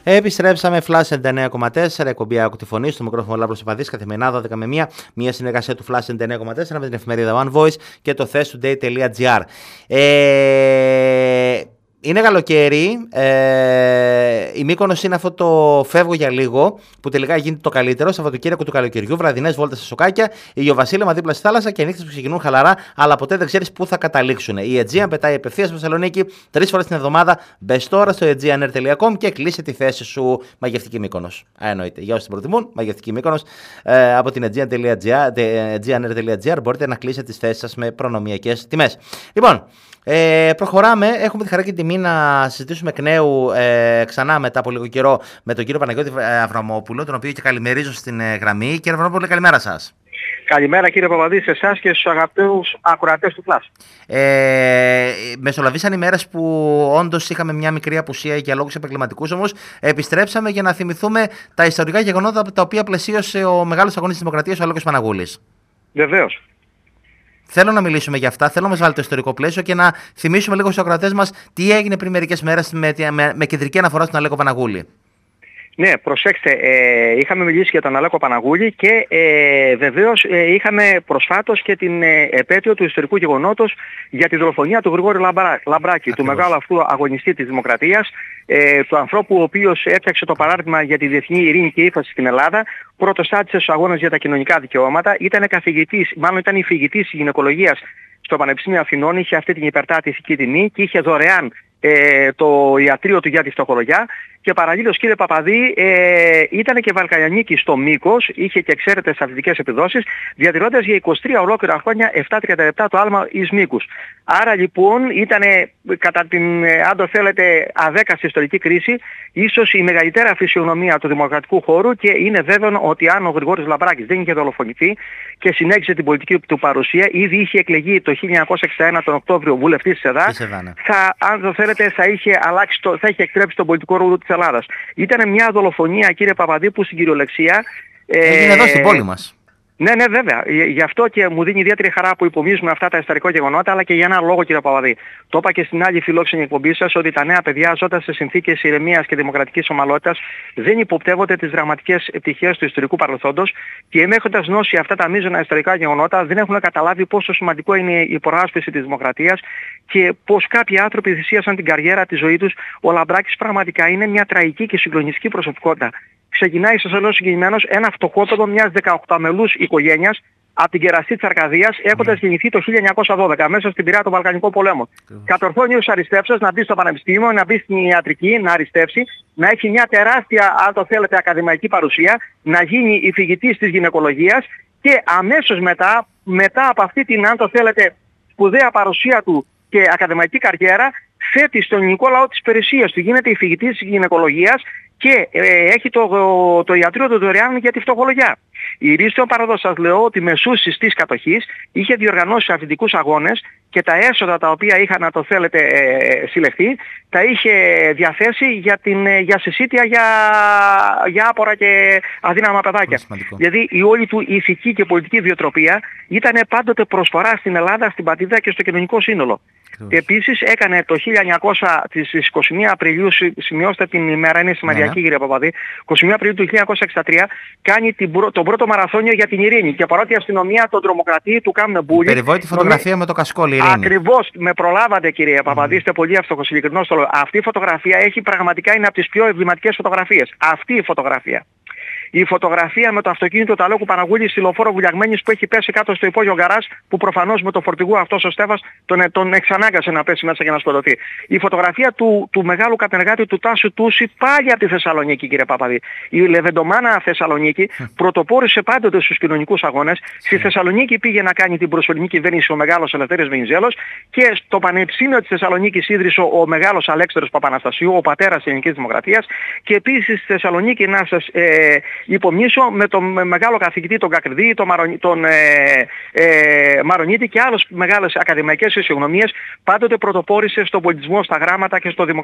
Επιστρέψαμε, Flash 99,4, εκπομπή Άκου τη Φωνή, στο μικρόφωνο Λάμπρος Παπαδής, καθημερινά 12 με 1, μια συνεργασία του Flash 99,4 με την εφημερίδα One Voice και το thestoday.gr. Είναι καλοκαίρι, η Μύκονος είναι αυτό το φεύγω για λίγο, που τελικά γίνεται το καλύτερο, Σαββατοκύριακο του καλοκαιριού, βραδινές βόλτες σε σοκάκια, ηλιοβασίλεμα δίπλα στη θάλασσα και νύχτες που ξεκινούν χαλαρά, αλλά ποτέ δεν ξέρεις πού θα καταλήξουν. Η Aegean πετάει απευθείας στη Θεσσαλονίκη 3 φορές την εβδομάδα. Μπες τώρα στο aegeanair.com και κλείσε τη θέση σου. Μαγευτική Μύκονος. Εννοείται. Για όσοι την προτιμούν, μαγευτική Μύκονος. Από την aegeanair.gr μπορείτε να κλείσετε τις θέσεις σας με προνομιακές τιμές. Λοιπόν. Προχωράμε. Έχουμε τη χαρά και τιμή να συζητήσουμε εκ νέου ξανά μετά από λίγο καιρό με τον κύριο Παναγιώτη Αβραμόπουλο, τον οποίο και καλημερίζω στην γραμμή. Κύριε Αβραμόπουλο, καλημέρα σας. Καλημέρα κύριε Παπαδή, σε εσάς και στους αγαπητούς ακροατές του Flash. Μεσολαβήσαν ημέρες που όντως είχαμε μια μικρή απουσία για λόγους επαγγελματικούς, όμως επιστρέψαμε για να θυμηθούμε τα ιστορικά γεγονότα τα οποία πλαισίωσε ο μεγάλος αγώνης της Δημοκρατίας, ο Αλέκος Παναγούλης. Βεβαίως. Θέλω να μιλήσουμε για αυτά, θέλω να μας βάλει το ιστορικό πλαίσιο και να θυμίσουμε λίγο στους ακροατές μας τι έγινε πριν μερικές μέρες με κεντρική αναφορά στον Αλέκο Παναγούλη. Ναι, προσέξτε, είχαμε μιλήσει για τον Αλέκο Παναγούλη και βεβαίως είχαμε προσφάτως και την επέτειο του ιστορικού γεγονότος για τη δολοφονία του Γρηγόρη Λαμπράκη, του μεγάλου αυτού αγωνιστή της Δημοκρατίας, του ανθρώπου ο οποίος έφτιαξε το παράδειγμα για τη διεθνή ειρήνη και ύφαση στην Ελλάδα, πρώτος άτισε στους αγώνες για τα κοινωνικά δικαιώματα, ήταν καθηγητής, μάλλον ήταν υφηγητής γυναικολογίας στο Πανεπιστήμιο Αθηνών, είχε αυτή την υπερτάτη ηθική τιμή και είχε δωρεάν το ιατρείο του για τη φτωχολογιά και παραλλήλως κύριε Παπαδή ήταν και Βαλκανιανίκη στο Μήκος, είχε και εξαίρετες αθλητικές επιδόσεις, διατηρώντας για 23 ολόκληρα χρόνια 737 το άλμα εις Μήκους. Άρα λοιπόν ήταν κατά την, αν το θέλετε, αδέκαστη ιστορική κρίση, ίσως η μεγαλύτερα φυσιογνωμία του δημοκρατικού χώρου και είναι βέβαιο ότι αν ο Γρηγόρης Λαμπράκης δεν είχε δολοφονηθεί και συνέχισε την πολιτική του παρουσία, ήδη είχε εκλεγεί το 1961 τον Οκτώβριο βουλευτής της ΕΔΑ, αν το θέλετε θα είχε αλλάξει, θα είχε εκτρέψει τον πολιτικό ρόλο της Ελλάδας. Ήταν μια δολοφονία κύριε Παπαδή που στην κυριολεξία έγινε εδώ στην πόλη μας. Ναι, ναι, βέβαια. Γι' αυτό και μου δίνει ιδιαίτερη χαρά που υπομίζουμε αυτά τα ιστορικά γεγονότα, αλλά και για ένα λόγο, κύριε Παπαδή. Το είπα και στην άλλη φιλόξενη εκπομπή σας ότι τα νέα παιδιά ζώντας σε συνθήκες ηρεμίας και δημοκρατικής ομαλότητας δεν υποπτεύονται τις δραματικές πτυχές του ιστορικού παρελθόντος και έχοντας γνώση αυτά τα μείζωνα ιστορικά γεγονότα δεν έχουν καταλάβει πόσο σημαντικό είναι η προάσπιση της δημοκρατίας και πως κάποιοι άνθρωποι θυσίασαν την καριέρα, τη ζωή τους. Ο Λαμπράκης πραγματικά είναι μια τραγική και συγκλονιστική προσωπικότητα. Ξεκινάει, σας λέω συγκεκριμένος, ένα φτωχότατο μιας 18μελούς οικογένειας από την κεραστή της Αρκαδίας, έχοντας γεννηθεί το 1912 μέσα στην πυρά των Βαλκανικών πολέμων. Κατορθώνει ως αριστεύσεως να μπει στο πανεπιστήμιο, να μπει στην ιατρική, να αριστεύσει, να έχει μια τεράστια, αν το θέλετε, ακαδημαϊκή παρουσία, να γίνει υφηγητής της γυναικολογίας και αμέσως μετά από αυτή την, αν το θέλετε, σπουδαία παρουσία του και ακαδημαϊκή καριέρα, θέτει στον ελληνικό λαό της Περισσίας του, γίνεται υφηγητής της γυναικολογίας και έχει το ιατρείο του δωρεάν για τη φτωχολογιά. Η Ρίστο παραδός σας λέω ότι μεσούσης της κατοχής είχε διοργανώσει αθλητικούς αγώνες και τα έσοδα τα οποία είχαν, να το θέλετε, συλλεχθεί, τα είχε διαθέσει για συσίτια για άπορα και αδύναμα παιδάκια. Δηλαδή η όλη του ηθική και πολιτική βιοτροπία ήταν πάντοτε προσφορά στην Ελλάδα, στην πατρίδα και στο κοινωνικό σύνολο. Επίσης έκανε το 21 Απριλίου, σημειώστε την ημέρα, είναι σημαντική κύριε Παπαδή, 21 Απριλίου του 1963 κάνει τον πρώτο μαραθώνιο για την ειρήνη και παρότι η αστυνομία τον τρομοκρατεί, του κάνουν μπούλι. Περιβόητη φωτογραφία με το κασκόλι ειρήνη. Ακριβώς, με προλάβατε κύριε Παπαδή, είστε πολύ αυτοκοσυγκεκρινός. Αυτή η φωτογραφία πραγματικά είναι από τις πιο εμβληματικές φωτογραφίες. Αυτή η φωτογραφία. Η φωτογραφία με το αυτοκίνητο του Αλέκου Παναγούλη στη λεωφόρο Βουλιαγμένης που έχει πέσει κάτω στο υπόγειο γκαράζ, που προφανώς με το φορτηγό αυτός ο Στέφας τον εξανάγκασε να πέσει μέσα και να σκοτωθεί. Η φωτογραφία του μεγάλου κατεργάτη του Τάσου Τούση πάλι από τη Θεσσαλονίκη κύριε Παπαδή. Η Λεβεντομάνα Θεσσαλονίκη πρωτοπόρησε πάντοτε στους κοινωνικούς αγώνες. Στη Θεσσαλονίκη πήγε να κάνει την προσωρινή κυβέρνηση ο μεγάλος Ελευθέριος Βενιζέλος και στο Πανεπιστήμιο της Θεσσαλονίκης ίδρυσε ο μεγάλος Αλέξανδρος Παπαναστασίου, ο πατέρας της Ελληνικής Δημοκρατίας και επίσης στη Θεσσαλονίκη να σας υπομνήσω με τον μεγάλο καθηγητή τον Κακρδί, τον Μαρονίτη και άλλες μεγάλες ακαδημαϊκές φυσιογνωμίες, πάντοτε πρωτοπόρησε στον πολιτισμό, στα γράμματα και στο δημοκρατικό.